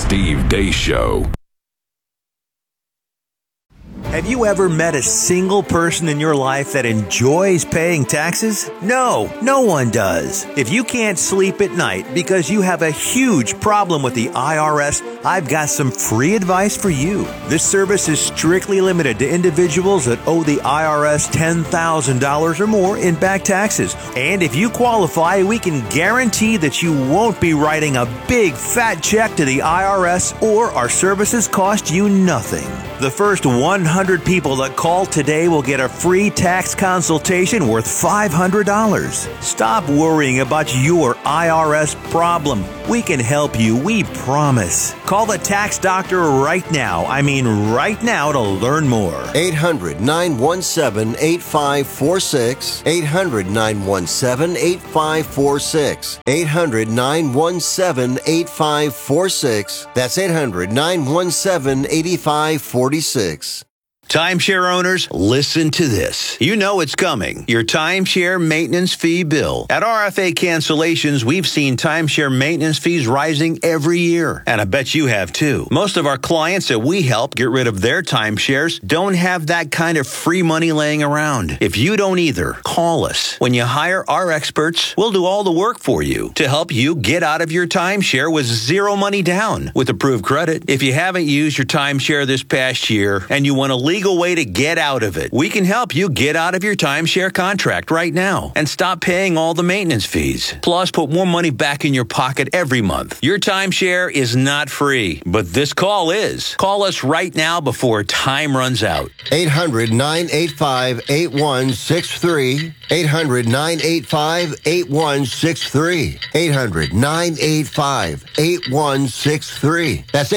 Steve Deace Show. Have you ever met a single person in your life that enjoys paying taxes? No one does. If you can't sleep at night because you have a huge problem with the IRS, I've got some free advice for you. This service is strictly limited to individuals that owe the IRS $10,000 or more in back taxes. And if you qualify, we can guarantee that you won't be writing a big fat check to the IRS, or our services cost you nothing. The first 100 people that call today will get a free tax consultation worth $500. Stop worrying about your IRS problem. We can help you, we promise. Call the tax doctor right now. I mean right now, to learn more. 800-917-8546. 800-917-8546. 800-917-8546. That's 800-917-8546. Timeshare owners, listen to this. You know it's coming. Your timeshare maintenance fee bill. At RFA Cancellations, we've seen timeshare maintenance fees rising every year. And I bet you have too. Most of our clients that we help get rid of their timeshares don't have that kind of free money laying around. If you don't either, call us. When you hire our experts, we'll do all the work for you to help you get out of your timeshare with zero money down with approved credit. If you haven't used your timeshare this past year and you want to legal way to get out of it, we can help you get out of your timeshare contract right now and stop paying all the maintenance fees. Plus, put more money back in your pocket every month. Your timeshare is not free, but this call is. Call us right now before time runs out. 800-985-8163. 800-985-8163. 800-985-8163. That's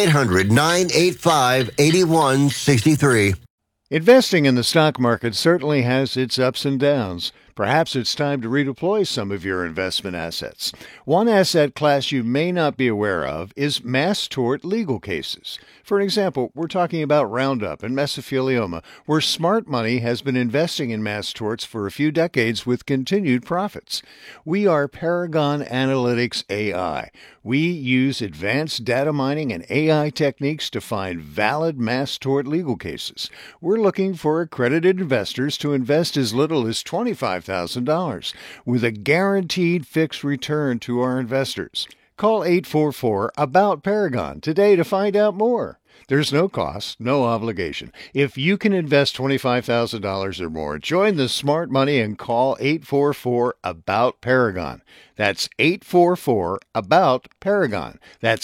800-985-8163. Investing in the stock market certainly has its ups and downs. Perhaps it's time to redeploy some of your investment assets. One asset class you may not be aware of is mass tort legal cases. For example, we're talking about Roundup and mesothelioma, where smart money has been investing in mass torts for a few decades with continued profits. We are Paragon Analytics AI. We use advanced data mining and AI techniques to find valid mass tort legal cases. We're looking for accredited investors to invest as little as $25,000 with a guaranteed fixed return to our investors. Call 844-ABOUT-PARAGON today to find out more. There's no cost, no obligation. If you can invest $25,000 or more, join the smart money and call 844-ABOUT-PARAGON. That's 844-ABOUT-PARAGON. That's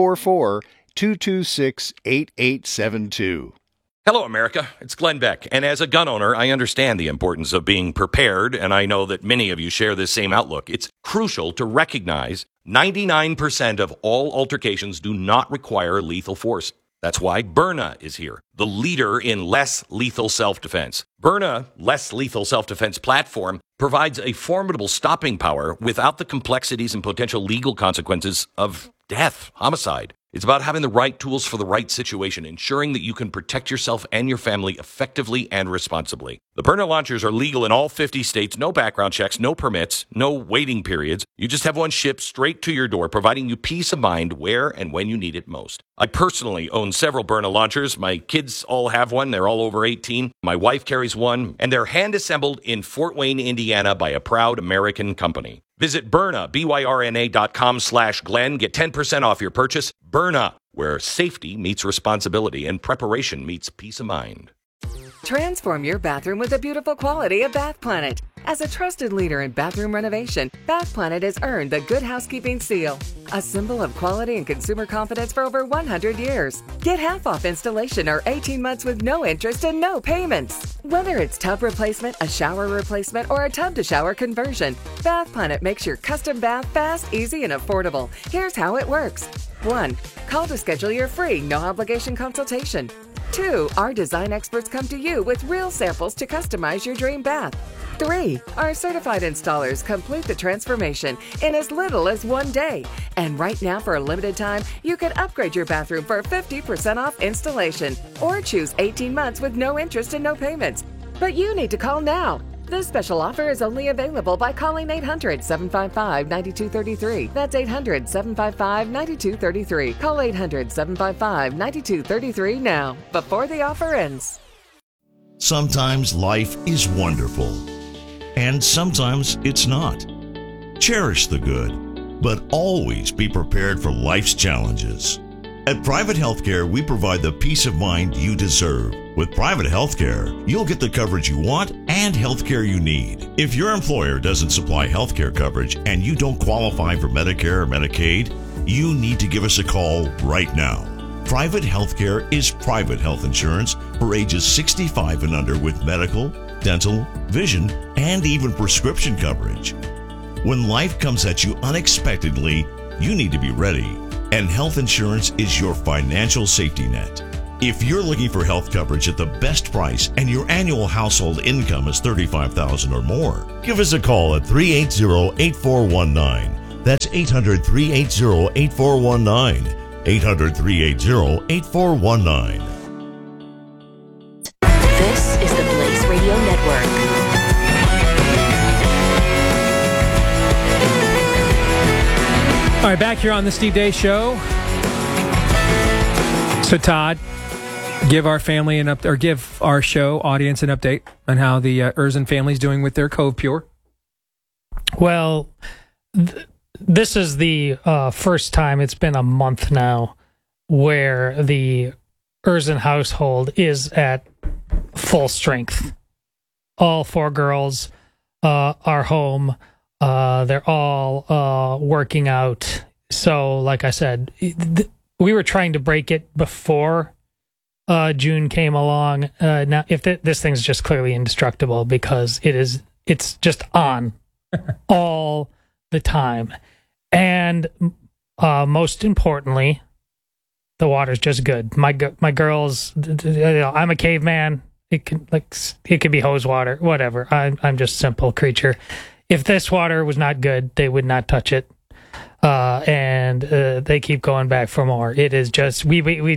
844-226-8872. Hello, America. It's Glenn Beck. And as a gun owner, I understand the importance of being prepared, and I know that many of you share this same outlook. It's crucial to recognize 99% of all altercations do not require lethal force. That's why Byrna is here, the leader in less lethal self-defense. Byrna, less lethal self-defense platform, provides a formidable stopping power without the complexities and potential legal consequences of death, homicide. It's about having the right tools for the right situation, ensuring that you can protect yourself and your family effectively and responsibly. The Byrna launchers are legal in all 50 states, no background checks, no permits, no waiting periods. You just have one shipped straight to your door, providing you peace of mind where and when you need it most. I personally own several Byrna launchers. My kids all have one. They're all over 18. My wife carries one, and they're hand-assembled in Fort Wayne, Indiana by a proud American company. Visit Byrna, BYRNA.com/Glenn. Get 10% off your purchase. Byrna, where safety meets responsibility and preparation meets peace of mind. Transform your bathroom with the beautiful quality of Bath Planet. As a trusted leader in bathroom renovation, Bath Planet has earned the Good Housekeeping seal, a symbol of quality and consumer confidence for over 100 years. Get half off installation or 18 months with no interest and no payments. Whether it's tub replacement, a shower replacement, or a tub-to-shower conversion, Bath Planet makes your custom bath fast, easy, and affordable. Here's how it works. 1. Call to schedule your free, no-obligation consultation. 2. Our design experts come to you with real samples to customize your dream bath. 3. Our certified installers complete the transformation in as little as 1 day. And right now, for a limited time, you can upgrade your bathroom for 50% off installation or choose 18 months with no interest and no payments. But you need to call now. This special offer is only available by calling 800-755-9233. That's 800-755-9233. Call 800-755-9233 now, before the offer ends. Sometimes life is wonderful, and sometimes it's not. Cherish the good, but always be prepared for life's challenges. At Private Healthcare, we provide the peace of mind you deserve. With Private Healthcare, you'll get the coverage you want and healthcare you need. If your employer doesn't supply healthcare coverage and you don't qualify for Medicare or Medicaid, you need to give us a call right now. Private Healthcare is private health insurance for ages 65 and under with medical, dental, vision, and even prescription coverage. When life comes at you unexpectedly, you need to be ready. And health insurance is your financial safety net. If you're looking for health coverage at the best price and your annual household income is $35,000 or more, give us a call at 380-8419. That's 800-380-8419. 800-380-8419. This is the Blaze Radio Network. All right, back here on the Steve Deace Show. So, Todd, give our family or give our show audience an update on how the Erzin family's doing with their Cove Pure. Well, this is the first time, it's been a month now, where the Erzin household is at full strength. All four girls are home. They're all working out. So, like I said, we were trying to break it before June came along. Now, if this thing's just clearly indestructible because it's just on all the time. And most importantly, the water's just good. My girls, I'm a caveman. It could be hose water, whatever. I'm just a simple creature. If this water was not good, they would not touch it, and they keep going back for more. It is just we need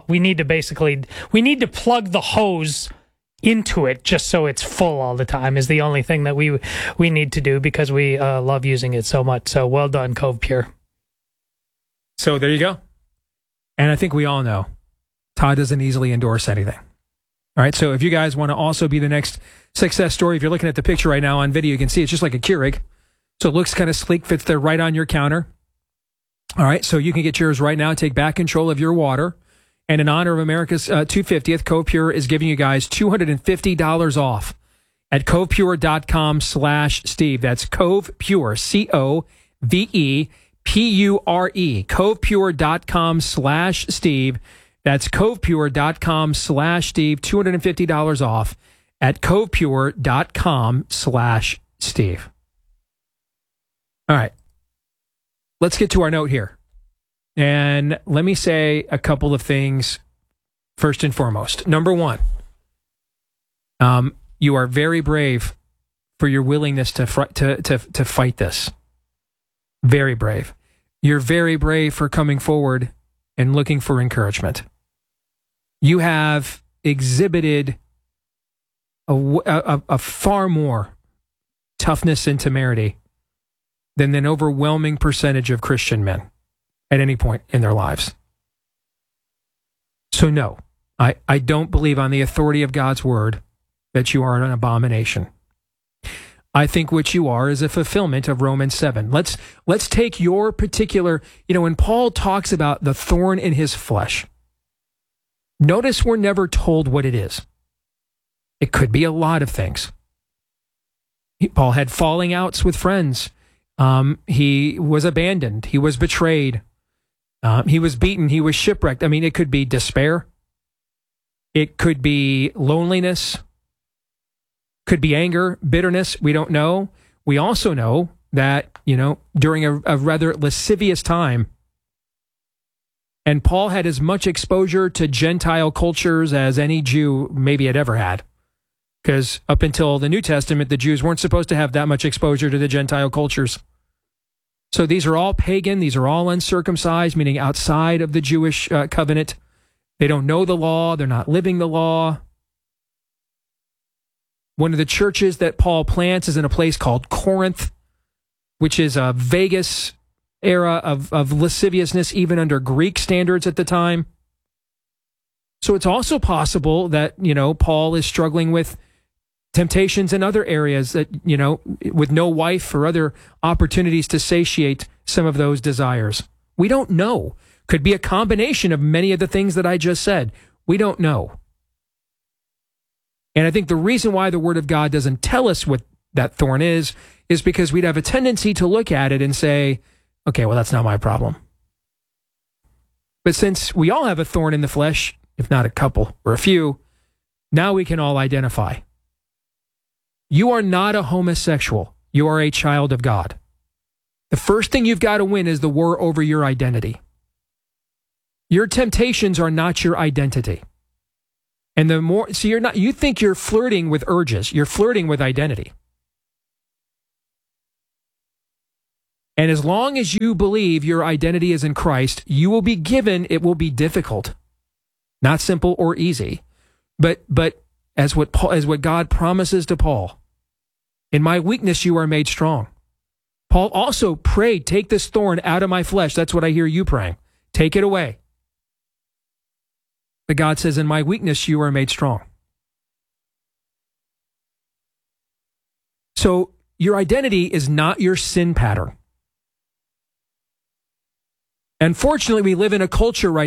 to plug the hose into it just so it's full all the time is the only thing that we need to do because we love using it so much. So well done, Cove Pure. So there you go. And I think we all know Todd doesn't easily endorse anything. All right, so if you guys want to also be the next success story, if you're looking at the picture right now on video, you can see it's just like a Keurig. So it looks kind of sleek, fits there right on your counter. All right, so you can get yours right now. Take back control of your water. And in honor of America's 250th, Cove Pure is giving you guys $250 off at covepure.com/Steve. That's Cove Pure, COVEPURE, covepure.com/Steve. That's covepure.com/Steve, $250 off at covepure.com/Steve. All right. Let's get to our note here. And let me say a couple of things first and foremost. Number one, you are very brave for your willingness to fight this. Very brave. You're very brave for coming forward and looking for encouragement. You have exhibited a far more toughness and temerity than an overwhelming percentage of Christian men at any point in their lives. So no, I don't believe on the authority of God's word that you are an abomination. I think what you are is a fulfillment of Romans 7. Let's take your particular, when Paul talks about the thorn in his flesh, notice we're never told what it is. It could be a lot of things. Paul had falling outs with friends. He was abandoned. He was betrayed. He was beaten. He was shipwrecked. I mean, it could be despair. It could be loneliness. Could be anger, bitterness. We don't know. We also know that, during a rather lascivious time, and Paul had as much exposure to Gentile cultures as any Jew maybe had ever had. Because up until the New Testament, the Jews weren't supposed to have that much exposure to the Gentile cultures. So these are all pagan. These are all uncircumcised, meaning outside of the Jewish covenant. They don't know the law. They're not living the law. One of the churches that Paul plants is in a place called Corinth, which is a Vegas era of lasciviousness, even under Greek standards at the time. So it's also possible that, Paul is struggling with temptations in other areas that, with no wife or other opportunities to satiate some of those desires. We don't know. Could be a combination of many of the things that I just said. We don't know. And I think the reason why the Word of God doesn't tell us what that thorn is because we'd have a tendency to look at it and say, okay, well, that's not my problem. But since we all have a thorn in the flesh, if not a couple or a few, now we can all identify. You are not a homosexual. You are a child of God. The first thing you've got to win is the war over your identity. Your temptations are not your identity. And the more, so you think you're flirting with urges. You're flirting with identity. And as long as you believe your identity is in Christ, you will be given, it will be difficult. Not simple or easy. But as what God promises to Paul, in my weakness you are made strong. Paul also prayed, take this thorn out of my flesh. That's what I hear you praying. Take it away. But God says, in my weakness you are made strong. So your identity is not your sin pattern. Unfortunately, we live in a culture right